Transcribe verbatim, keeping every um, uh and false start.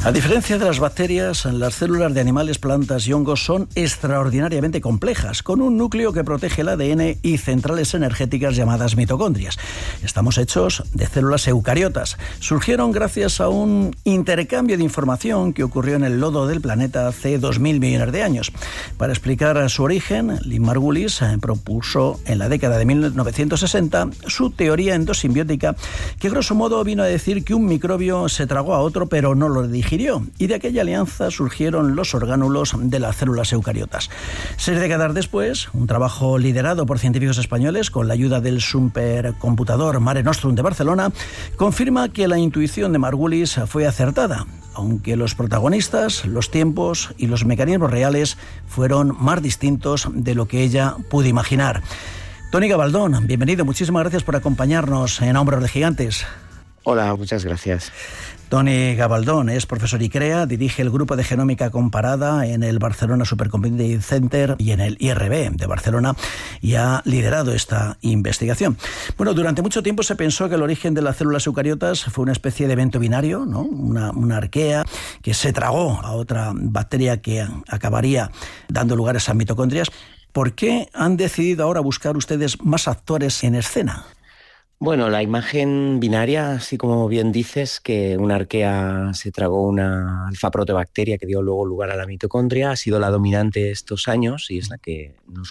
A diferencia de las bacterias, las células de animales, plantas y hongos son extraordinariamente complejas, con un núcleo que protege el A D N y centrales energéticas llamadas mitocondrias. Estamos hechos de células eucariotas. Surgieron gracias a un intercambio de información que ocurrió en el lodo del planeta hace dos mil millones de años. Para explicar su origen, Lynn Margulis propuso en la década de mil novecientos sesenta su teoría endosimbiótica, que grosso modo vino a decir que un microbio se tragó a otro pero no lo digirió, y de aquella alianza surgieron los orgánulos de las células eucariotas. Seis décadas después, un trabajo liderado por científicos españoles con la ayuda del supercomputador Mare Nostrum de Barcelona confirma que la intuición de Margulis fue acertada, aunque los protagonistas, los tiempos y los mecanismos reales fueron más distintos de lo que ella pudo imaginar. Toni Gabaldón, bienvenido, muchísimas gracias por acompañarnos en Hombros de Gigantes. Hola, muchas gracias. Toni Gabaldón es profesor ICREA, dirige el grupo de genómica comparada en el Barcelona Supercomputing Center y en el I R B de Barcelona, y ha liderado esta investigación. Bueno, durante mucho tiempo se pensó que el origen de las células eucariotas fue una especie de evento binario, ¿no? Una, una arquea que se tragó a otra bacteria que acabaría dando lugar a esas mitocondrias. ¿Por qué han decidido ahora buscar ustedes más actores en escena? Bueno, la imagen binaria, así como bien dices, que una arquea se tragó una alfa-protobacteria que dio luego lugar a la mitocondria, ha sido la dominante estos años y es la que nos